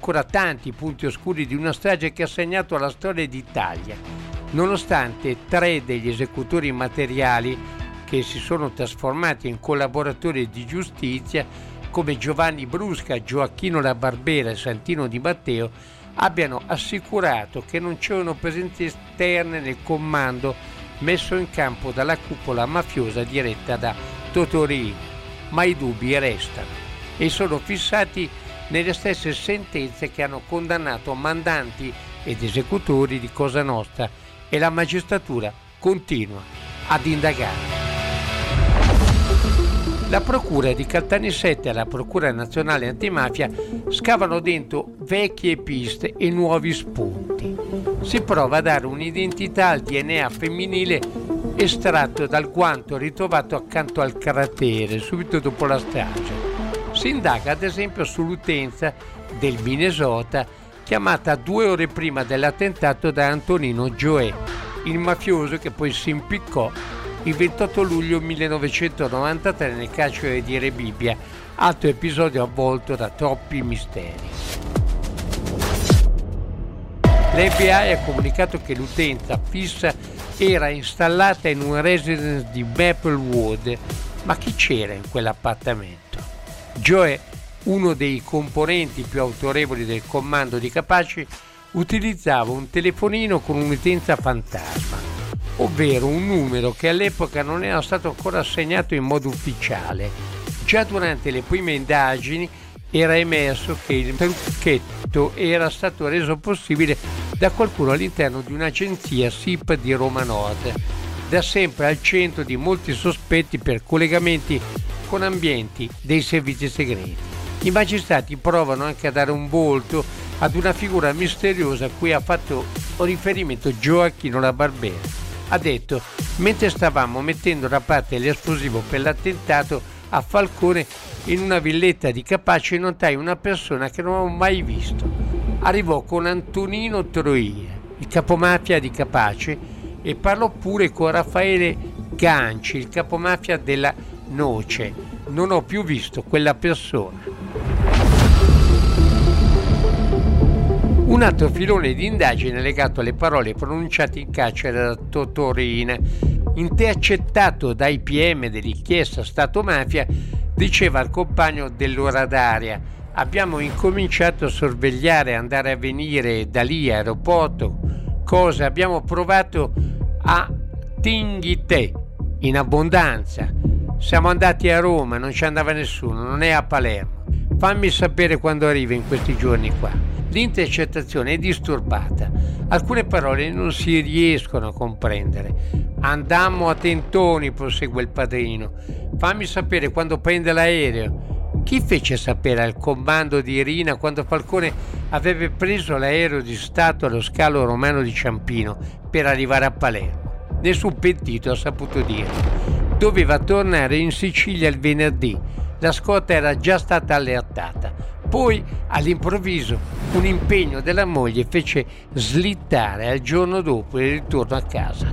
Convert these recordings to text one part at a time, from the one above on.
ancora tanti punti oscuri di una strage che ha segnato la storia d'Italia, nonostante 3 degli esecutori materiali, che si sono trasformati in collaboratori di giustizia, come Giovanni Brusca, Gioacchino La Barbera e Santino Di Matteo, abbiano assicurato che non c'erano presenze esterne nel comando messo in campo dalla cupola mafiosa diretta da Totorino, ma i dubbi restano e sono fissati nelle stesse sentenze che hanno condannato mandanti ed esecutori di Cosa Nostra, e la magistratura continua ad indagare. La procura di Caltanissette e la procura nazionale antimafia scavano dentro vecchie piste e nuovi spunti. Si prova a dare un'identità al DNA femminile estratto dal guanto ritrovato accanto al cratere subito dopo la strage. Si indaga ad esempio sull'utenza del Minnesota chiamata 2 ore prima dell'attentato da Antonino Gioè, il mafioso che poi si impiccò il 28 luglio 1993 nel carcere di Rebibbia, altro episodio avvolto da troppi misteri. L'FBI ha comunicato che l'utenza fissa era installata in un residence di Maplewood, ma chi c'era in quell'appartamento? Gioè, uno dei componenti più autorevoli del comando di Capaci, utilizzava un telefonino con un'utenza fantasma, ovvero un numero che all'epoca non era stato ancora assegnato in modo ufficiale. Già durante le prime indagini era emerso che il trucchetto era stato reso possibile da qualcuno all'interno di un'agenzia SIP di Roma Nord, da sempre al centro di molti sospetti per collegamenti con ambienti dei servizi segreti. I magistrati provano anche a dare un volto ad una figura misteriosa a cui ha fatto riferimento Gioacchino La Barbera. Ha detto: mentre stavamo mettendo da parte l'esplosivo per l'attentato a Falcone in una villetta di Capaci, notai una persona che non avevo mai visto. Arrivò con Antonino Troia, il capomafia di Capaci, e parlò pure con Raffaele Ganci, il capomafia della Noce. Non ho più visto quella persona. Un altro filone di indagine legato alle parole pronunciate in carcere da Totorina, intercettato dai PM dell'inchiesta Stato-Mafia, diceva al compagno dell'ora d'aria: abbiamo incominciato a sorvegliare, andare a venire da lì aeroporto, cosa abbiamo provato a Tinghitè in abbondanza, siamo andati a Roma, non ci andava nessuno, non è a Palermo, fammi sapere quando arrivi in questi giorni qua. L'intercettazione è disturbata, alcune parole non si riescono a comprendere. Andammo a tentoni, prosegue il padrino, fammi sapere quando prende l'aereo. Chi fece sapere al comando di Irina quando Falcone aveva preso l'aereo di Stato allo scalo romano di Ciampino per arrivare a Palermo? Nessun pentito ha saputo dire. Doveva tornare in Sicilia il venerdì, la scorta era già stata allertata. Poi, all'improvviso, un impegno della moglie fece slittare al giorno dopo il ritorno a casa.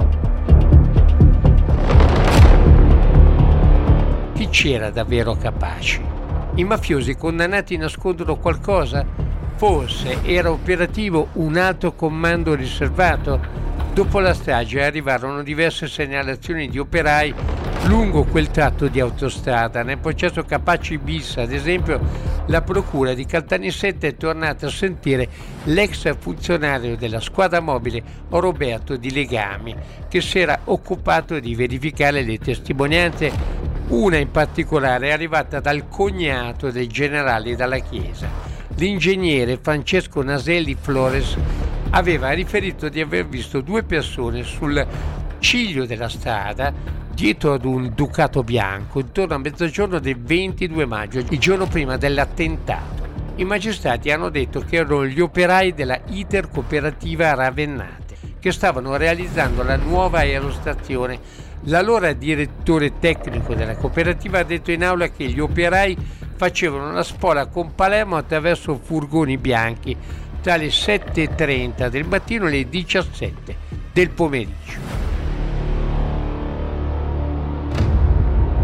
Chi c'era davvero Capaci? I mafiosi condannati nascondono qualcosa? Forse era operativo un altro comando riservato? Dopo la strage arrivarono diverse segnalazioni di operai lungo quel tratto di autostrada. Nel processo Capaci bis, ad esempio, la procura di Caltanissette è tornata a sentire l'ex funzionario della squadra mobile Roberto Di Legami, che si era occupato di verificare le testimonianze. Una in particolare è arrivata dal cognato del generale Dalla Chiesa. L'ingegnere Francesco Naselli Flores aveva riferito di aver visto 2 persone sul ciglio della strada dietro ad un Ducato bianco intorno a mezzogiorno del 22 maggio, il giorno prima dell'attentato. I magistrati hanno detto che erano gli operai della Iter Cooperativa Ravennate, che stavano realizzando la nuova aerostazione. L'allora direttore tecnico della cooperativa ha detto in aula che gli operai facevano la spola con Palermo attraverso furgoni bianchi tra le 7:30 del mattino e le 17 del pomeriggio.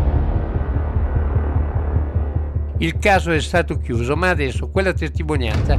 Il caso è stato chiuso, ma adesso quella testimonianza